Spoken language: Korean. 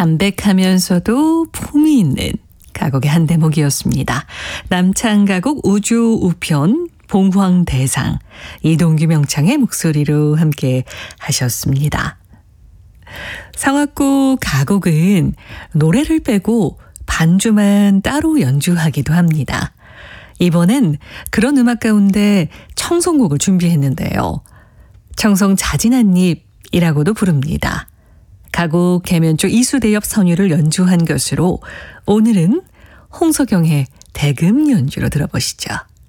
담백하면서도 품이 있는 가곡의 한 대목이었습니다. 남창 가곡 우주 우편 봉황대상 이동규 명창의 목소리로 함께 하셨습니다. 성악구 가곡은 노래를 빼고 반주만 따로 연주하기도 합니다. 이번엔 그런 음악 가운데 청송곡을 준비했는데요. 청송자진한잎이라고도 부릅니다. 가곡 계면조 이수대엽 선율을 연주한 것으로 오늘은 홍석영의 대금 연주로 들어보시죠.